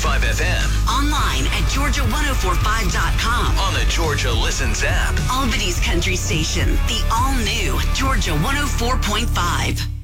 1045 FM. Online at Georgia1045.com. On the Georgia Listens app. Albany's Country Station, the all-new Georgia 104.5.